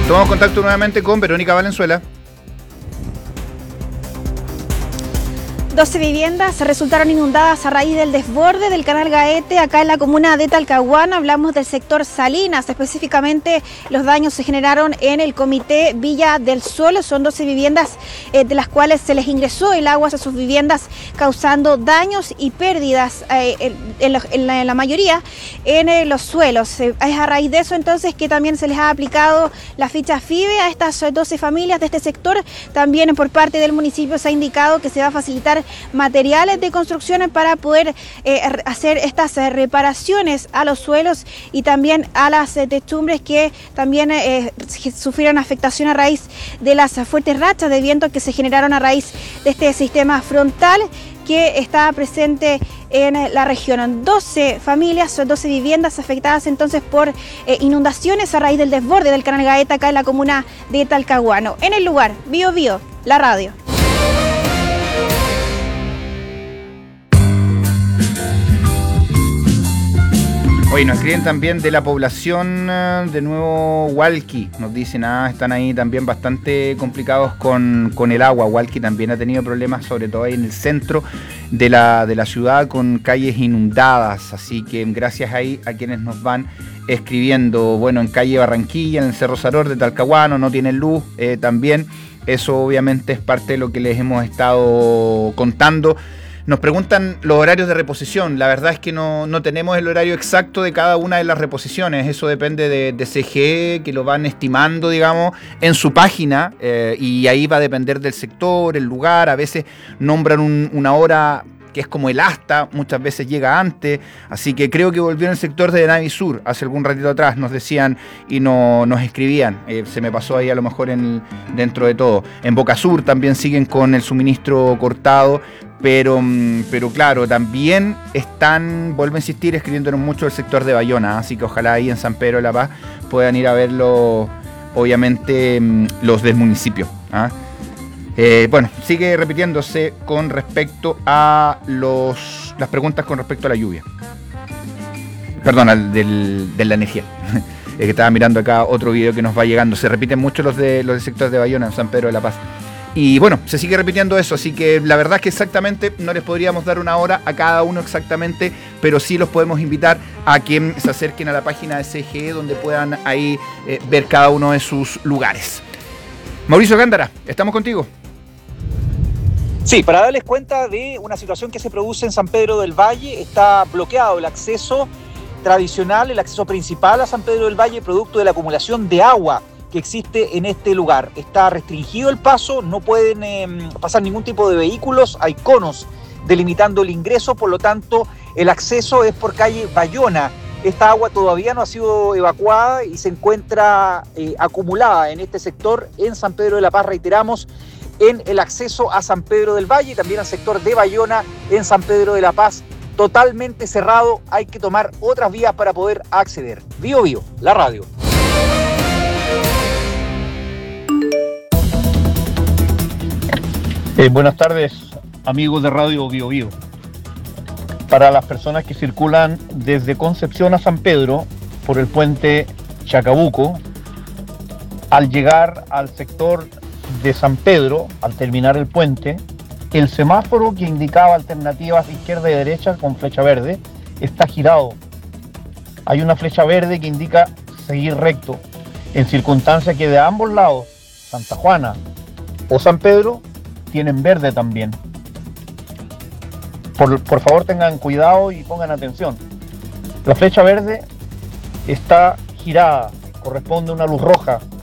Tomamos contacto nuevamente con Verónica Valenzuela. 12 viviendas resultaron inundadas a raíz del desborde del canal Gaete acá en la comuna de Talcahuano. Hablamos del sector Salinas, específicamente los daños se generaron en el comité Villa del Sol. Son 12 viviendas de las cuales se les ingresó el agua a sus viviendas, causando daños y pérdidas en la mayoría en los suelos. Es a raíz de eso entonces que también se les ha aplicado la ficha FIBE a estas 12 familias de este sector. También por parte del municipio se ha indicado que se va a facilitar materiales de construcción para poder hacer estas reparaciones a los suelos y también a las techumbres que también sufrieron afectación a raíz de las fuertes rachas de viento que se generaron a raíz de este sistema frontal que está presente en la región. 12 familias, 12 viviendas afectadas entonces por inundaciones a raíz del desborde del canal Gaeta acá en la comuna de Talcahuano. En el lugar, Bio Bio, la radio. Hoy nos escriben también de la población de Nuevo Hualqui. Nos dicen, están ahí también bastante complicados con el agua. Hualqui también ha tenido problemas, sobre todo ahí en el centro de la ciudad, con calles inundadas. Así que gracias ahí a quienes nos van escribiendo. Bueno, en calle Barranquilla, en el Cerro Saror de Talcahuano, no tienen luz también. Eso obviamente es parte de lo que les hemos estado contando. Nos preguntan los horarios de reposición. La verdad es que no tenemos el horario exacto de cada una de las reposiciones. Eso depende de CGE, que lo van estimando, digamos, en su página. Y ahí va a depender del sector, el lugar. A veces nombran una hora que es como el asta, muchas veces llega antes. Así que creo que volvió en el sector de Navisur hace algún ratito atrás, nos decían y nos escribían. Se me pasó ahí a lo mejor dentro de todo. En Boca Sur también siguen con el suministro cortado. Pero claro, también están, vuelvo a insistir, escribiéndonos mucho el sector de Bayona, así que ojalá ahí en San Pedro de la Paz puedan ir a verlo, obviamente, los del municipio. Bueno, sigue repitiéndose con respecto a las preguntas con respecto a la lluvia. Perdón, de la energía. Es que estaba mirando acá otro video que nos va llegando. Se repiten mucho los del sector de Bayona, en San Pedro de la Paz. Y bueno, se sigue repitiendo eso, así que la verdad es que exactamente no les podríamos dar una hora a cada uno exactamente, pero sí los podemos invitar a que se acerquen a la página de CGE donde puedan ahí ver cada uno de sus lugares. Mauricio Gándara, estamos contigo. Sí, para darles cuenta de una situación que se produce en San Pedro del Valle, está bloqueado el acceso tradicional, el acceso principal a San Pedro del Valle, producto de la acumulación de agua que existe en este lugar. Está restringido el paso, no pueden pasar ningún tipo de vehículos, hay conos delimitando el ingreso, por lo tanto el acceso es por calle Bayona. Esta agua todavía no ha sido evacuada y se encuentra acumulada en este sector, en San Pedro de la Paz, reiteramos, en el acceso a San Pedro del Valle y también al sector de Bayona en San Pedro de la Paz, totalmente cerrado, hay que tomar otras vías para poder acceder. Bio Bio, la radio. Buenas tardes, amigos de Radio Bio Bio. Para las personas que circulan desde Concepción a San Pedro por el puente Chacabuco, al llegar al sector de San Pedro, al terminar el puente, el semáforo que indicaba alternativas izquierda y derecha con flecha verde está girado. Hay una flecha verde que indica seguir recto, en circunstancia que de ambos lados, Santa Juana o San Pedro, tienen verde también. Por favor tengan cuidado y pongan atención. La flecha verde está girada, corresponde a una luz roja